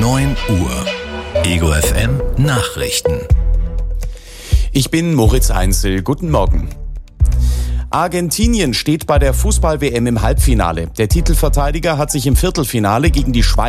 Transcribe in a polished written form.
9 Uhr. Ego FM Nachrichten. Ich bin Moritz Heinzel. Guten Morgen. Argentinien steht bei der Fußball-WM im Halbfinale. Der Titelverteidiger hat sich im Viertelfinale gegen die Schweiz